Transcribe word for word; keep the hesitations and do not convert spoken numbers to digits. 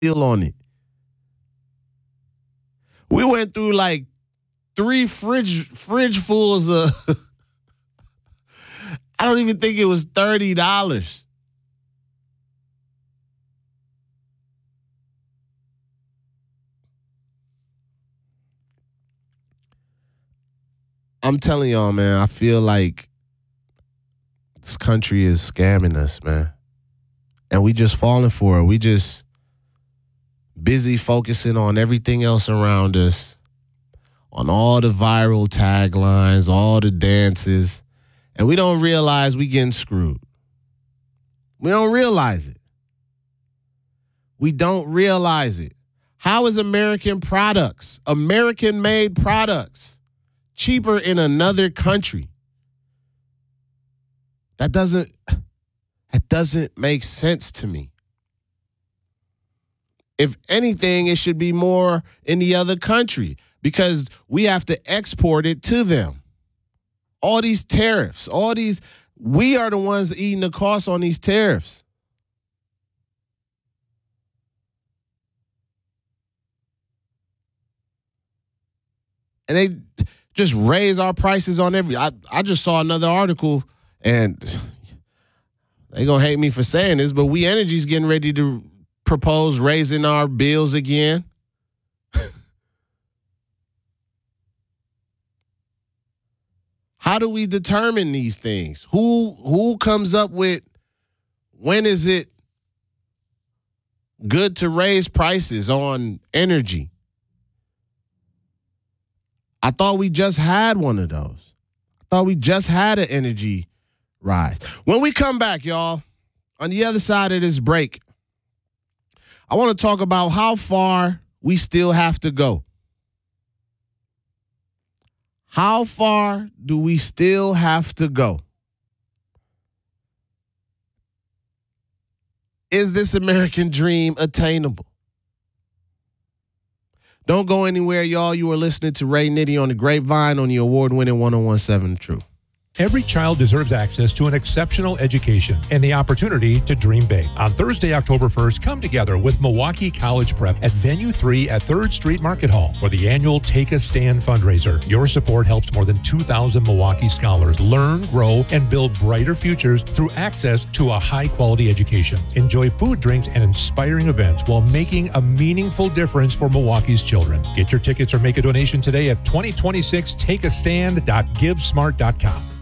deal on it. We went through like three fridge fridge fulls of I don't even think it was thirty dollars. I'm telling y'all, man, I feel like this country is scamming us, man. And we just falling for it. We just busy focusing on everything else around us, on all the viral taglines, all the dances, and we don't realize we getting screwed. We don't realize it. We don't realize it. How is American products, American-made products, cheaper in another country? That doesn't, that doesn't make sense to me. If anything, it should be more in the other country because we have to export it to them. All these tariffs, all these, we are the ones eating the cost on these tariffs. And they just raise our prices on every, I, I just saw another article, and they gonna hate me for saying this, but We Energy's getting ready to propose raising our bills again. How do we determine these things? Who who comes up with when is it good to raise prices on energy? I thought we just had one of those. I thought we just had an energy rise. When we come back, y'all, on the other side of this break, I want to talk about how far we still have to go. How far do we still have to go? Is this American dream attainable? Don't go anywhere, y'all. You are listening to Ray Nitty on the Grapevine on the award-winning one oh one point seven The Truth. Every child deserves access to an exceptional education and the opportunity to dream big. On Thursday, October first, come together with Milwaukee College Prep at Venue three at third Street Market Hall for the annual Take a Stand fundraiser. Your support helps more than two thousand Milwaukee scholars learn, grow, and build brighter futures through access to a high-quality education. Enjoy food, drinks, and inspiring events while making a meaningful difference for Milwaukee's children. Get your tickets or make a donation today at twenty twenty-six take a stand dot give smart dot com.